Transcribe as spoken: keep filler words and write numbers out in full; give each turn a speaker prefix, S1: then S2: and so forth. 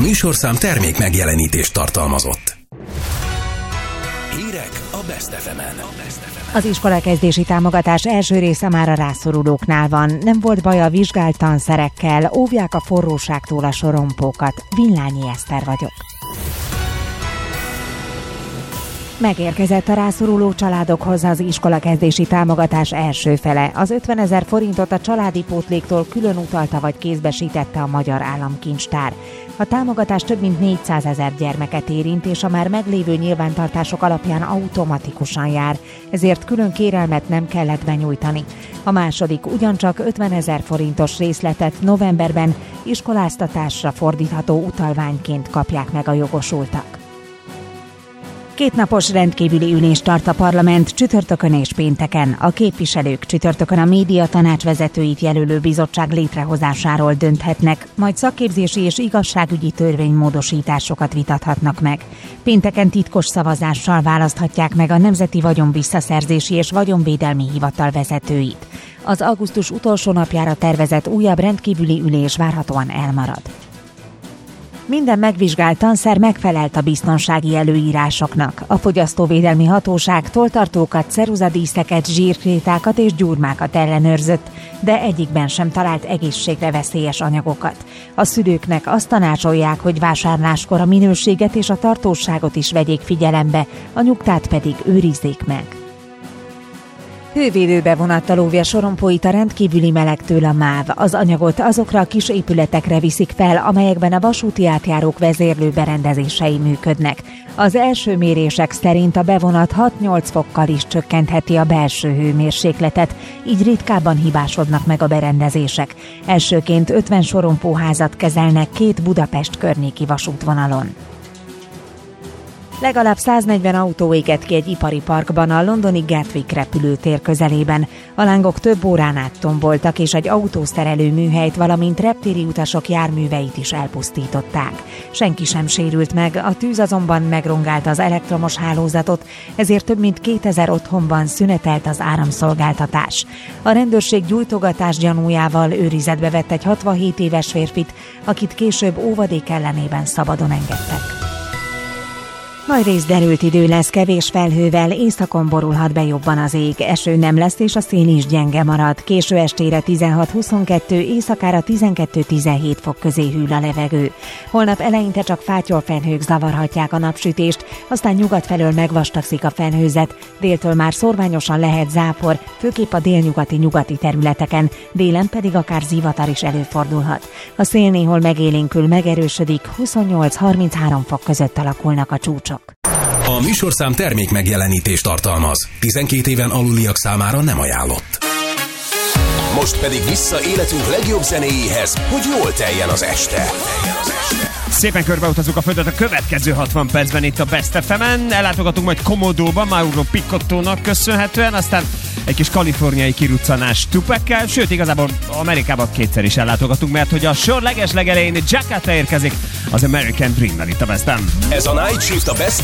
S1: műsorszám termék megjelenítést tartalmazott. Hírek a Best ef emen.
S2: Az iskolakezdési támogatás első része már a rászorulóknál van. Nem volt baj a vizsgált tanszerekkel, óvják a forróságtól a sorompókat. Villányi Eszter vagyok. Megérkezett a rászoruló családokhoz az iskolakezdési támogatás első fele. Az ötvenezer forintot a családi pótléktól külön utalta vagy kézbesítette a Magyar Államkincstár. A támogatás több mint négyszázezer gyermeket érint, és a már meglévő nyilvántartások alapján automatikusan jár, ezért külön kérelmet nem kellett benyújtani. A második ugyancsak ötvenezer forintos részletet novemberben iskoláztatásra fordítható utalványként kapják meg a jogosultak. Kétnapos rendkívüli ülést tart a parlament csütörtökön és pénteken. A képviselők csütörtökön a média tanács vezetőit jelölő bizottság létrehozásáról dönthetnek, majd szakképzési és igazságügyi törvénymódosításokat vitathatnak meg. Pénteken titkos szavazással választhatják meg a Nemzeti Vagyonvisszaszerzési és Vagyonvédelmi Hivatal vezetőit. Az augusztus utolsó napjára tervezett újabb rendkívüli ülés várhatóan elmarad. Minden megvizsgált tanszer megfelelt a biztonsági előírásoknak. A Fogyasztóvédelmi Hatóság toltartókat, ceruzadíszeket, zsírkrétákat és gyurmákat ellenőrzött, de egyikben sem talált egészségre veszélyes anyagokat. A szülőknek azt tanácsolják, hogy vásárláskor a minőséget és a tartóságot is vegyék figyelembe, a nyugtát pedig őrizzék meg. Hővédőbe vonattal óvja sorompóit a rendkívüli melegtől a MÁV. Az anyagot azokra a kis épületekre viszik fel, amelyekben a vasúti átjárók vezérlő berendezései működnek. Az első mérések szerint a bevonat hat-nyolc fokkal is csökkentheti a belső hőmérsékletet, így ritkábban hibásodnak meg a berendezések. Elsőként ötven sorompóházat kezelnek két Budapest környéki vasútvonalon. Legalább száznegyven autó égett ki egy ipari parkban a londoni Gatwick repülőtér közelében. A lángok több órán át tomboltak, és egy autószerelő műhelyt, valamint reptéri utasok járműveit is elpusztították. Senki sem sérült meg, a tűz azonban megrongálta az elektromos hálózatot, ezért több mint kétezer otthonban szünetelt az áramszolgáltatás. A rendőrség gyújtogatás gyanújával őrizetbe vett egy hatvanhét éves férfit, akit később óvadék ellenében szabadon engedtek. Nagyrészt derült idő lesz, kevés felhővel, északon borulhat be jobban az ég, eső nem lesz és a szél is gyenge marad. Késő estére tizenhat-huszonkettő, éjszakára tizenkettő-tizenhét fok közé hűl a levegő. Holnap eleinte csak fátyolfelhők zavarhatják a napsütést, aztán nyugat felől megvastagszik a felhőzet, déltől már szórványosan lehet zápor, főképp a délnyugati nyugati területeken, délen pedig akár zivatar is előfordulhat. A szél néhol megélénkül, megerősödik, huszonnyolc-harminchárom fok között alakulnak a csúcsok.
S1: A műsorszám termék megjelenítést tartalmaz. tizenkét éven aluliak számára nem ajánlott. Most pedig vissza életünk legjobb zenéjéhez, hogy jól teljen az este.
S3: Szépen körbeutazunk a földet a következő hatvan percben itt a Best ef emen. Ellátogatunk majd Komodóba, Mauro Picottónak köszönhetően, aztán egy kis kaliforniai kiruccanás Tupackel, sőt igazából Amerikában kétszer is ellátogatunk, mert hogy a sor leges legelején Jakarta érkezik az American Dream-mel itt a Besten.
S1: Ez a Night Shift a Best